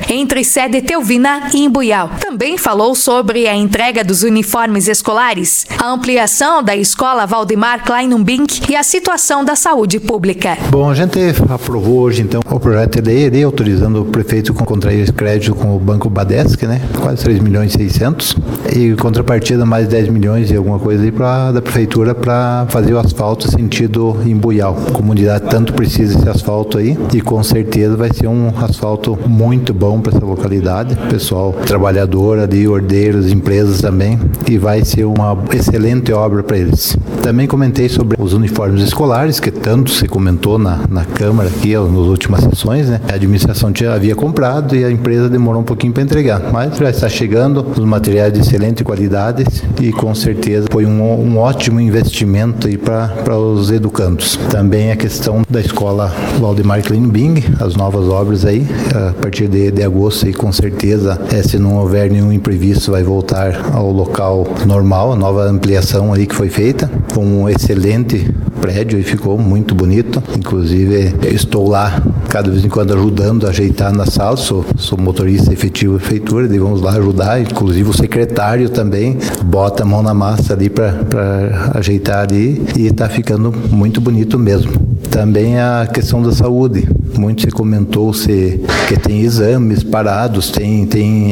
entre Sede Teuvina e Imbuial. Também falou sobre a entrega dos uniformes escolares, a ampliação da escola Valdemar Kleinenbink e a situação da saúde pública. Bom, a gente aprovou hoje então o projeto de autorizando o prefeito a contrair crédito com o Banco Badesc, né? Quase 3 milhões e 600 e contrapartida mais 10 milhões e alguma coisa aí da prefeitura para fazer o asfalto sentido Imbuial. A comunidade tanto precisa desse asfalto aí e com certeza vai ser um asfalto muito bom para essa localidade. Pessoal trabalhador ali, ordeiros, empresas também, e vai ser uma excelente obra para eles. Também comentei sobre os uniformes escolares, que tanto se comentou na Câmara aqui nas últimas sessões, né? A administração havia comprado e a empresa demorou um pouquinho para entregar, mas já está chegando os materiais de excelente qualidade e com certeza foi um ótimo investimento aí para os educandos. Também a questão da escola Valdemar Kleinenbink, as novas obras aí, a partir de agosto, e com certeza, se não houver nenhum imprevisto, vai voltar ao local normal, a nova ampliação aí que foi feita, com um excelente prédio e ficou muito bonito. Inclusive, eu estou lá cada vez em quando ajudando a ajeitar na sala, sou motorista efetivo da prefeitura, e vamos lá ajudar, inclusive o secretário também bota a mão na massa ali para ajeitar ali e está ficando muito bonito mesmo. Também a questão da saúde, muito se comentou que tem exames parados, tem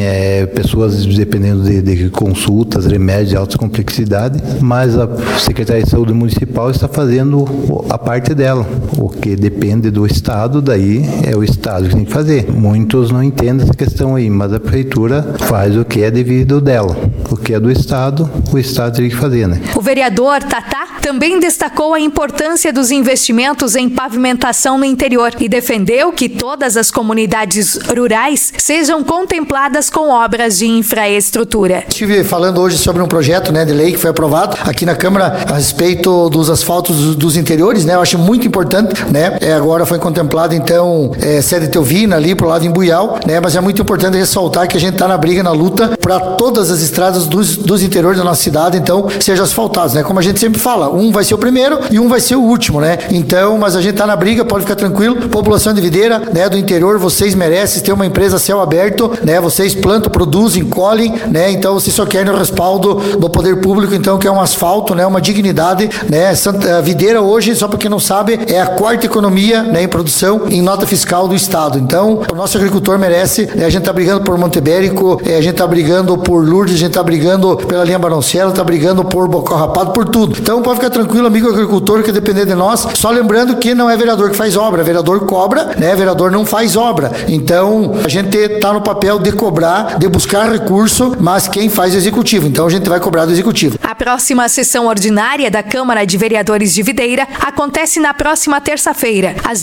pessoas dependendo de consultas, remédios de alta complexidade, mas a Secretaria de Saúde Municipal está fazendo a parte dela. O que depende do Estado, daí é o Estado que tem que fazer. Muitos não entendem essa questão aí, mas a Prefeitura faz o que é devido dela. O que é do Estado, o Estado tem que fazer, né? O vereador Tatá também destacou a importância dos investimentos em pavimentação no interior e defendeu que todas as comunidades rurais sejam contempladas com obras de infraestrutura. Estive falando hoje sobre um projeto, né, de lei que foi aprovado aqui na Câmara a respeito dos asfaltos dos interiores, né? Eu acho muito importante, né? Agora foi contemplado então Sede Teuvina ali pro lado de Imbuial, né? Mas é muito importante ressaltar que a gente está na briga, na luta para todas as estradas dos interiores da nossa cidade, então sejam asfaltados, né? Como a gente sempre fala, um vai ser o primeiro e um vai ser o último, né? Então, mas a gente tá na briga, pode ficar tranquilo. População de Videira, né, do interior, vocês merecem ter uma empresa a céu aberto, né? Vocês plantam, produzem, colhem, né? Então, vocês só querem o respaldo do poder público, então, que é um asfalto, né? Uma dignidade, né? Videira hoje, só para quem não sabe, é a quarta economia, né, em produção, em nota fiscal do estado. Então, o nosso agricultor merece, né? A gente tá brigando por Montebérico, a gente tá brigando por Lourdes, a gente tá brigando pela linha Baroncella, tá brigando por Bocó Rapado, por tudo. Então, pode ficar tranquilo, amigo agricultor, que depender de nós, só lembrando que não é vereador que faz obra, vereador cobra, né? Vereador não faz obra. Então, a gente tá no papel de cobrar, de buscar recurso, mas quem faz é o executivo. Então, a gente vai cobrar do executivo. A próxima sessão ordinária da Câmara de Vereadores de Videira acontece na próxima terça-feira, às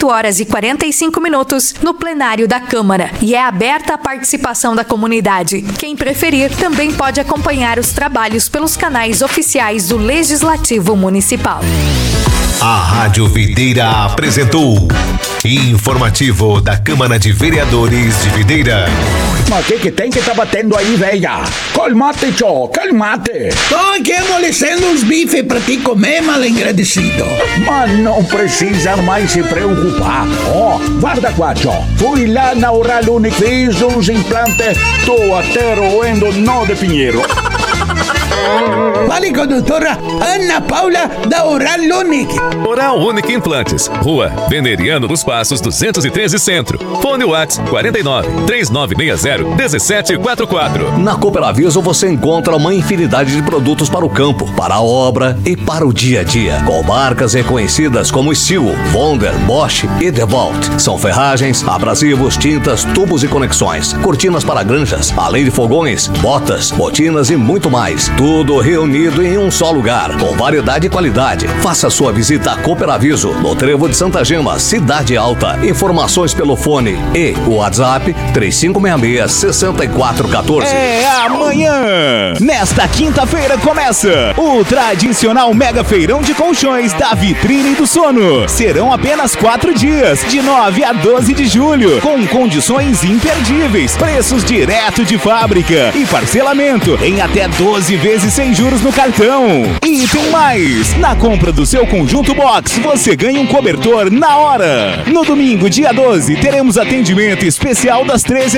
18h45, no plenário da Câmara, e é aberta a participação da comunidade. Quem preferir também pode acompanhar os trabalhos pelos canais oficiais do Legislativo Municipal. A Rádio Videira apresentou Informativo da Câmara de Vereadores de Videira. Mas o que tem que tá batendo aí, velha? Calmate, tchô, calmate. Tô aqui amolecendo uns bifes pra te comer, mal agradecido. Mas não precisa mais se preocupar. Ó, guarda qua, tchô. Fui lá na Oral Unique, fiz uns implantes, tô até roendo nó de pinheiro. Fale com a doutora Ana Paula da Oral Unique. Oral Unique Implantes, Rua Veneriano dos Passos 213 Centro. Fone WhatsApp 49 3960 1744. Na Cooperaviso você encontra uma infinidade de produtos para o campo, para a obra e para o dia a dia. Com marcas reconhecidas como Steel, Wonder, Bosch e DeWalt. São ferragens, abrasivos, tintas, tubos e conexões, cortinas para granjas, além de fogões, botas, botinas e muito mais. Tudo reunido em um só lugar, com variedade e qualidade. Faça sua visita a Cooperaviso, no Trevo de Santa Gema, Cidade Alta. Informações pelo fone e o WhatsApp 3566-6414. É amanhã! Nesta quinta-feira começa o tradicional Mega Feirão de Colchões da Vitrine do Sono. Serão apenas 4 dias, de 9 a 12 de julho, com condições imperdíveis, preços direto de fábrica e parcelamento em até 12 vezes sem juros no cartão. E tem mais! Na compra do seu conjunto box, você ganha um cobertor na hora. No domingo, dia 12, teremos atendimento especial das 13